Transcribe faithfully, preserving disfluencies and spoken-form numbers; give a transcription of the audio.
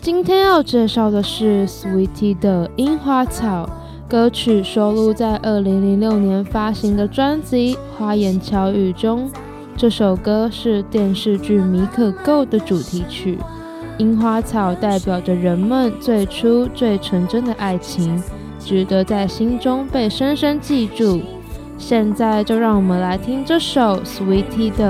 今天要介绍的是 Sweetie 的《樱花草》，歌曲收录在二零零六年发行的专辑《花言巧语》中。这首歌是电视剧《米可够》的主题曲。樱花草代表着人们最初最纯真的爱情，值得在心中被深深记住。现在就让我们来听这首 Sweetie 的